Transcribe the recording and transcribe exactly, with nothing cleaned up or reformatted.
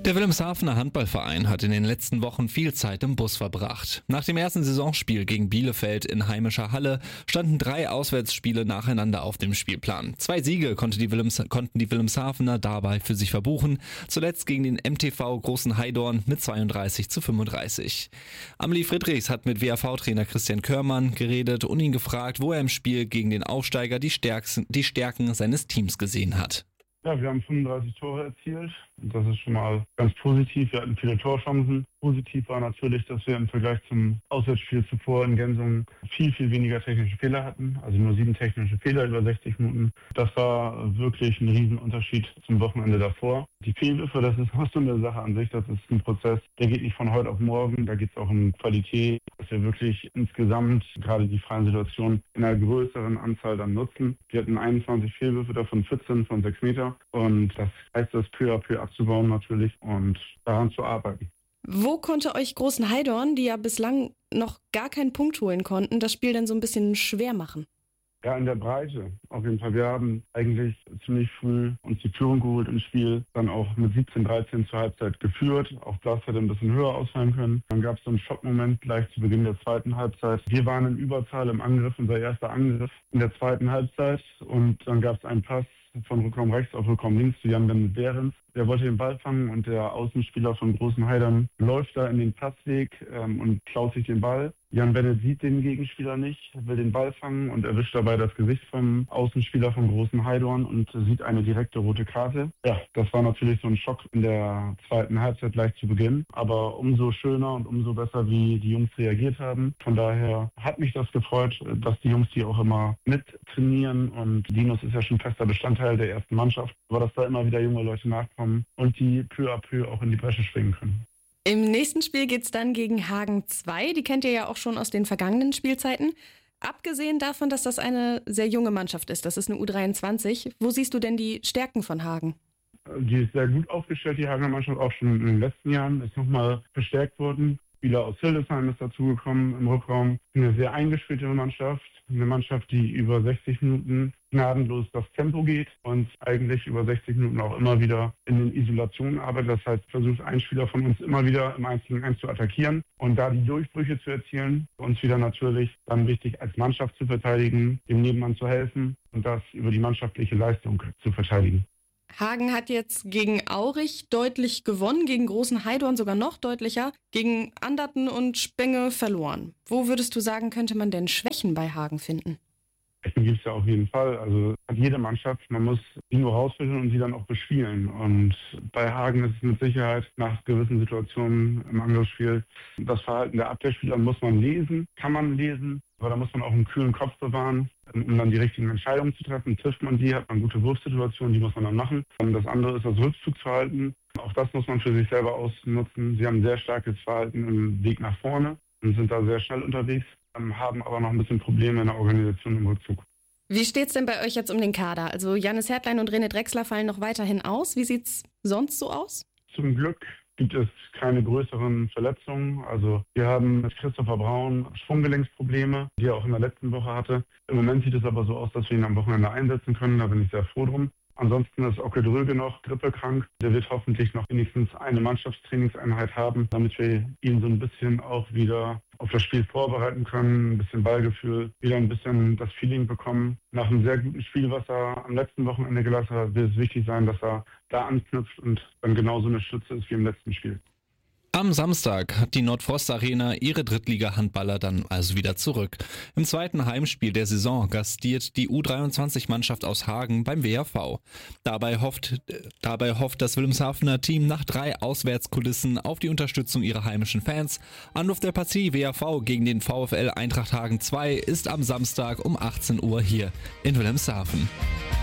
Der Wilhelmshavener Handballverein hat in den letzten Wochen viel Zeit im Bus verbracht. Nach dem ersten Saisonspiel gegen Bielefeld in heimischer Halle standen drei Auswärtsspiele nacheinander auf dem Spielplan. Zwei Siege konnte die Wilhelms- konnten die Wilhelmshavener dabei für sich verbuchen, zuletzt gegen den M T V Großen Heidorn mit zweiunddreißig zu fünfunddreißig. Amelie Friedrichs hat mit W H V-Trainer Christian Körmann geredet und ihn gefragt, wo er im Spiel gegen den Aufsteiger die Stärksten, die Stärken seines Teams gesehen hat. Ja, wir haben fünfunddreißig Tore erzielt. Das ist schon mal ganz positiv. Wir hatten viele Torchancen. Positiv war natürlich, dass wir im Vergleich zum Auswärtsspiel zuvor in Gensungen viel, viel weniger technische Fehler hatten. Also nur sieben technische Fehler über sechzig Minuten. Das war wirklich ein Riesenunterschied zum Wochenende davor. Die Fehlwürfe, das ist auch so eine Sache an sich. Das ist ein Prozess, der geht nicht von heute auf morgen. Da geht es auch um Qualität, dass wir wirklich insgesamt gerade die freien Situationen in einer größeren Anzahl dann nutzen. Wir hatten einundzwanzig Fehlwürfe, davon vierzehn von sechs Meter. Und das heißt, das peu à peu abzubauen natürlich und daran zu arbeiten. Wo konnte euch Großen Heidorn, die ja bislang noch gar keinen Punkt holen konnten, das Spiel dann so ein bisschen schwer machen? Ja, in der Breite auf jeden Fall. Wir haben eigentlich ziemlich früh uns die Führung geholt im Spiel, dann auch mit siebzehn dreizehn zur Halbzeit geführt. Auch das hätte ein bisschen höher ausfallen können. Dann gab es so einen Schockmoment gleich zu Beginn der zweiten Halbzeit. Wir waren in Überzahl im Angriff, unser erster Angriff in der zweiten Halbzeit. Und dann gab es einen Pass von Rückraum rechts auf Rückraum links zu Jan-Bennett Behrens. Der wollte den Ball fangen und der Außenspieler von Großen Heidorn läuft da in den Passweg ähm, und klaut sich den Ball. Jan-Bennett sieht den Gegenspieler nicht, will den Ball fangen und erwischt dabei das Gesicht vom Außenspieler von Großen Heidorn und sieht eine direkte rote Karte. Ja, das war natürlich so ein Schock in der zweiten Halbzeit gleich zu Beginn, aber umso schöner und umso besser, wie die Jungs reagiert haben. Von daher hat mich das gefreut, dass die Jungs die auch immer mit trainieren und Dinos ist ja schon fester Bestandteil der ersten Mannschaft, aber dass da immer wieder junge Leute nachkommen und die peu à peu auch in die Bresche springen können. Im nächsten Spiel geht's dann gegen Hagen zwei. Die kennt ihr ja auch schon aus den vergangenen Spielzeiten. Abgesehen davon, dass das eine sehr junge Mannschaft ist, das ist eine U dreiundzwanzig. Wo siehst du denn die Stärken von Hagen? Die ist sehr gut aufgestellt, die Hagener Mannschaft, auch schon in den letzten Jahren, ist nochmal verstärkt worden. Spieler aus Hildesheim ist dazugekommen im Rückraum. Eine sehr eingespielte Mannschaft, eine Mannschaft, die über sechzig Minuten gnadenlos das Tempo geht und eigentlich über sechzig Minuten auch immer wieder in den Isolationen arbeitet. Das heißt, versucht ein Spieler von uns immer wieder im eins gegen eins zu attackieren und da die Durchbrüche zu erzielen. Uns wieder natürlich dann wichtig, als Mannschaft zu verteidigen, dem Nebenmann zu helfen und das über die mannschaftliche Leistung zu verteidigen. Hagen hat jetzt gegen Aurich deutlich gewonnen, gegen Großen Heidorn sogar noch deutlicher, gegen Anderten und Spenge verloren. Wo würdest du sagen, könnte man denn Schwächen bei Hagen finden? Schwächen gibt es ja auf jeden Fall. Also hat jede Mannschaft, man muss sie nur rausfinden und sie dann auch bespielen. Und bei Hagen ist es mit Sicherheit nach gewissen Situationen im Angriffsspiel das Verhalten der Abwehrspieler muss man lesen, kann man lesen. Aber da muss man auch einen kühlen Kopf bewahren, um dann die richtigen Entscheidungen zu treffen. Trifft man die, hat man gute Wurfsituationen, die muss man dann machen. Und das andere ist das Rückzugsverhalten. Auch das muss man für sich selber ausnutzen. Sie haben ein sehr starkes Verhalten im Weg nach vorne und sind da sehr schnell unterwegs, haben aber noch ein bisschen Probleme in der Organisation im Rückzug. Wie steht's denn bei euch jetzt um den Kader? Also Jannis Hertlein und René Drechsler fallen noch weiterhin aus. Wie sieht's sonst so aus? Zum Glück gibt es keine größeren Verletzungen. Also wir haben mit Christopher Braun Sprunggelenksprobleme, die er auch in der letzten Woche hatte. Im Moment sieht es aber so aus, dass wir ihn am Wochenende einsetzen können. Da bin ich sehr froh drum. Ansonsten ist Ocke Dröge noch grippekrank. Der wird hoffentlich noch wenigstens eine Mannschaftstrainingseinheit haben, damit wir ihn so ein bisschen auch wieder auf das Spiel vorbereiten können, ein bisschen Ballgefühl, wieder ein bisschen das Feeling bekommen. Nach einem sehr guten Spiel, was er am letzten Wochenende gelassen hat, wird es wichtig sein, dass er da anknüpft und dann genauso eine Stütze ist wie im letzten Spiel. Am Samstag hat die Nordfrost Arena ihre Drittliga-Handballer dann also wieder zurück. Im zweiten Heimspiel der Saison gastiert die U dreiundzwanzig-Mannschaft aus Hagen beim W H V. Dabei hofft, dabei hofft das Wilhelmshavener Team nach drei Auswärtskulissen auf die Unterstützung ihrer heimischen Fans. Anruf der Partie W H V gegen den VfL Eintracht Hagen zwei ist am Samstag um achtzehn Uhr hier in Wilhelmshaven.